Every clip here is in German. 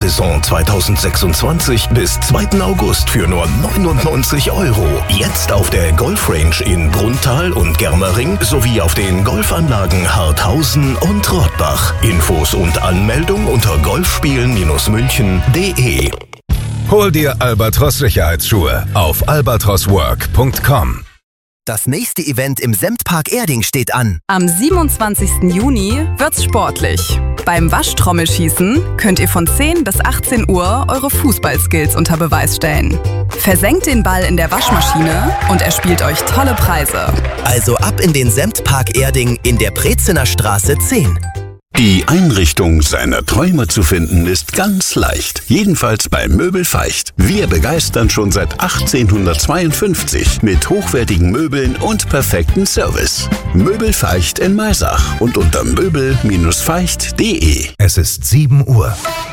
Saison 2026 bis 2. August für nur 99 €. Jetzt auf der Golfrange in Brunnthal und Germering sowie auf den Golfanlagen Harthausen und Rottbach. Infos und Anmeldung unter golfspielen-münchen.de. Hol dir Albatros Sicherheitsschuhe auf albatroswork.com. Das nächste Event im Semtpark Erding steht an. Am 27. Juni wird's sportlich. Beim Waschtrommelschießen könnt ihr von 10 bis 18 Uhr eure Fußballskills unter Beweis stellen. Versenkt den Ball in der Waschmaschine und erspielt euch tolle Preise. Also ab in den Semtpark Erding in der Prezener Straße 10. Die Einrichtung seiner Träume zu finden ist ganz leicht. Jedenfalls bei Möbel Feicht. Wir begeistern schon seit 1852 mit hochwertigen Möbeln und perfektem Service. Möbel Feicht in Maisach und unter möbel-feicht.de. Es ist 7 Uhr.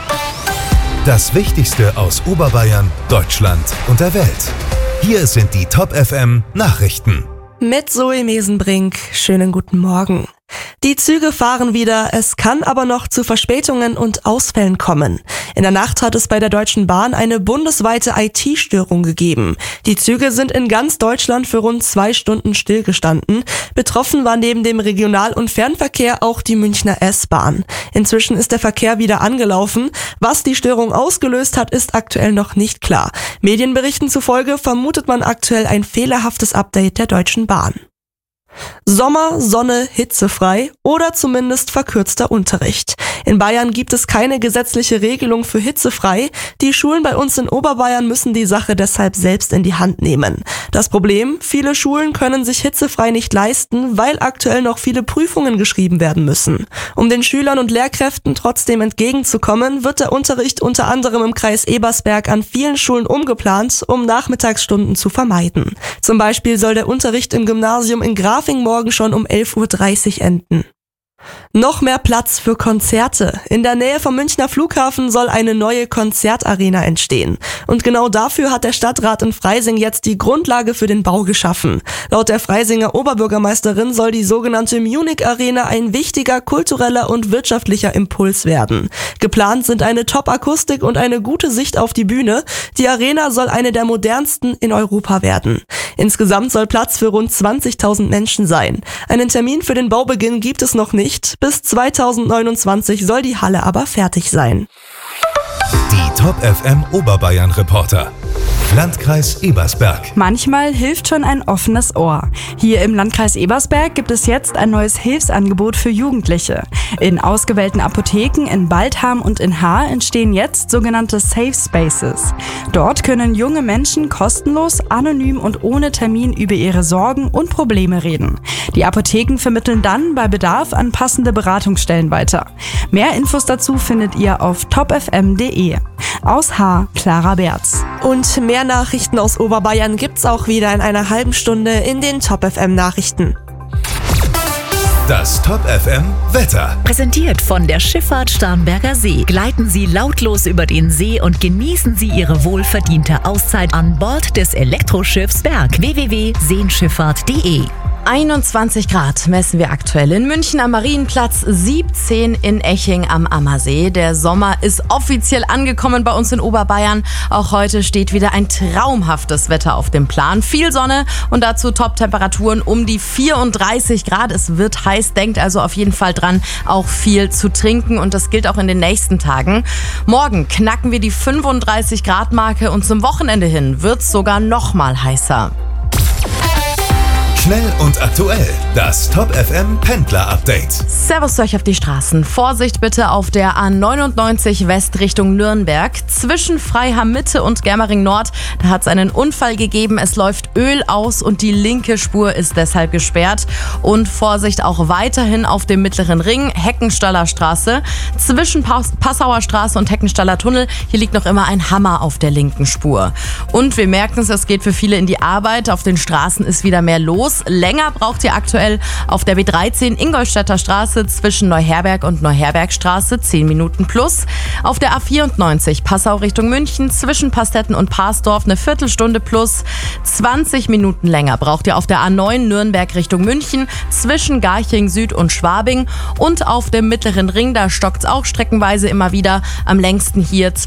Das Wichtigste aus Oberbayern, Deutschland und der Welt. Hier sind die Top FM Nachrichten. Mit Zoe Mesenbrink. Schönen guten Morgen. Die Züge fahren wieder, es kann aber noch zu Verspätungen und Ausfällen kommen. In der Nacht hat es bei der Deutschen Bahn eine bundesweite IT-Störung gegeben. Die Züge sind in ganz Deutschland für rund 2 Stunden stillgestanden. Betroffen war neben dem Regional- und Fernverkehr auch die Münchner S-Bahn. Inzwischen ist der Verkehr wieder angelaufen. Was die Störung ausgelöst hat, ist aktuell noch nicht klar. Medienberichten zufolge vermutet man aktuell ein fehlerhaftes Update der Deutschen Bahn. Sommer, Sonne, hitzefrei oder zumindest verkürzter Unterricht. In Bayern gibt es keine gesetzliche Regelung für hitzefrei. Die Schulen bei uns in Oberbayern müssen die Sache deshalb selbst in die Hand nehmen. Das Problem: Viele Schulen können sich hitzefrei nicht leisten, weil aktuell noch viele Prüfungen geschrieben werden müssen. Um den Schülern und Lehrkräften trotzdem entgegenzukommen, wird der Unterricht unter anderem im Kreis Ebersberg an vielen Schulen umgeplant, um Nachmittagsstunden zu vermeiden. Zum Beispiel soll der Unterricht im Gymnasium in Grafing morgen schon um 11.30 Uhr enden. Noch mehr Platz für Konzerte. In der Nähe vom Münchner Flughafen soll eine neue Konzertarena entstehen. Und genau dafür hat der Stadtrat in Freising jetzt die Grundlage für den Bau geschaffen. Laut der Freisinger Oberbürgermeisterin soll die sogenannte Munich Arena ein wichtiger kultureller und wirtschaftlicher Impuls werden. Geplant sind eine Top-Akustik und eine gute Sicht auf die Bühne. Die Arena soll eine der modernsten in Europa werden. Insgesamt soll Platz für rund 20.000 Menschen sein. Einen Termin für den Baubeginn gibt es noch nicht. Bis 2029 soll die Halle aber fertig sein. Die Top FM Oberbayern Reporter. Landkreis Ebersberg. Manchmal hilft schon ein offenes Ohr. Hier im Landkreis Ebersberg gibt es jetzt ein neues Hilfsangebot für Jugendliche. In ausgewählten Apotheken in Baldham und in Haar entstehen jetzt sogenannte Safe Spaces. Dort können junge Menschen kostenlos, anonym und ohne Termin über ihre Sorgen und Probleme reden. Die Apotheken vermitteln dann bei Bedarf an passende Beratungsstellen weiter. Mehr Infos dazu findet ihr auf topfm.de. Aus Haar, Clara Berz. Und mehr Nachrichten aus Oberbayern gibt's auch wieder in einer halben Stunde in den Top FM Nachrichten. Das Top FM Wetter. Präsentiert von der Schifffahrt Starnberger See. Gleiten Sie lautlos über den See und genießen Sie Ihre wohlverdiente Auszeit an Bord des Elektroschiffs Berg. www.seenschifffahrt.de. 21 Grad messen wir aktuell in München am Marienplatz, 17 in Eching am Ammersee. Der Sommer ist offiziell angekommen bei uns in Oberbayern. Auch heute steht wieder ein traumhaftes Wetter auf dem Plan. Viel Sonne und dazu Top-Temperaturen um die 34 Grad. Es wird heiß, denkt also auf jeden Fall dran, auch viel zu trinken. Und das gilt auch in den nächsten Tagen. Morgen knacken wir die 35 Grad Marke und zum Wochenende hin wird es sogar noch mal heißer. Schnell und aktuell. Das Top FM Pendler Update. Servus euch auf die Straßen. Vorsicht bitte auf der A99 West Richtung Nürnberg. Zwischen Freiham Mitte und Germering Nord, da hat es einen Unfall gegeben. Es läuft Öl aus und die linke Spur ist deshalb gesperrt. Und Vorsicht auch weiterhin auf dem Mittleren Ring, Heckenstaller Straße. Zwischen Passauer Straße und Heckenstaller Tunnel, hier liegt noch immer ein Hammer auf der linken Spur. Und wir merken es geht für viele in die Arbeit. Auf den Straßen ist wieder mehr los. Länger braucht ihr aktuell auf der B13 Ingolstädter Straße zwischen Neuherberg und Neuherbergstraße 10 Minuten plus. Auf der A94 Passau Richtung München zwischen Pastetten und Parsdorf eine Viertelstunde plus. 20 Minuten länger braucht ihr auf der A9 Nürnberg Richtung München zwischen Garching Süd und Schwabing. Und auf dem Mittleren Ring, da stockt es auch streckenweise immer wieder. Am längsten hier